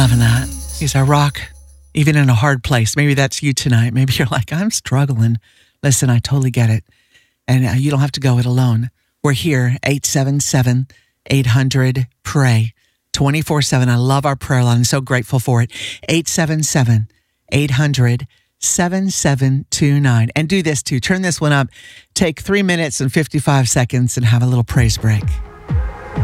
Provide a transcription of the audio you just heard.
Loving that. He's our rock, even in a hard place. Maybe that's you tonight. Maybe you're like, I'm struggling. Listen, I totally get it. And you don't have to go it alone. We're here, 877-800-PRAY, 24/7. I love our prayer line. I'm so grateful for it. 877-800-7729. And do this too. Turn this one up. Take 3 minutes and 55 seconds and have a little praise break.